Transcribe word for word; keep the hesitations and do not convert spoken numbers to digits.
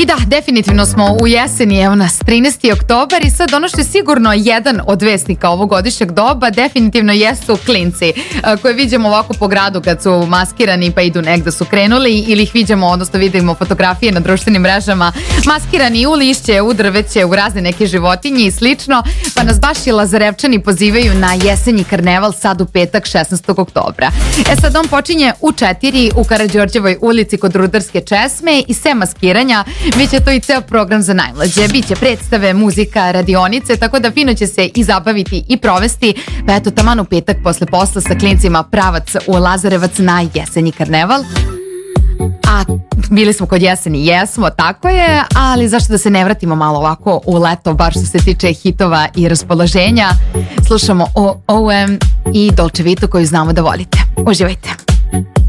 I da, definitivno smo u jeseni, evo nas trinaesti oktobar i sad ono što je sigurno jedan od vesnika ovogodišnjeg doba definitivno jesu klinci koje vidimo ovako po gradu kad su maskirani pa idu negde su krenuli ili ih vidimo, odnosno vidimo fotografije na društvenim mrežama maskirani u lišće, u drveće, u razne neke životinje i slično, pa nas baš i Lazarevčani pozivaju na jesenji karneval sad u petak šesnaestog oktobra. E sad on počinje u četiri u Karađorđevoj ulici kod Rudarske česme i sem maskiranja biće to i ceo program za najmlađe. Biće predstave, muzika, radionice, tako da fino će se i zabaviti i provesti. Pa eto, taman u petak posle posla sa klincima pravac u Lazarevac na jesenji karneval. A bili smo kod jeseni, jesmo, tako je, ali zašto da se ne vratimo malo ovako u leto, bar što se tiče hitova i raspoloženja. Slušamo O O M i Dolce Vita koju znamo da volite. Uživajte.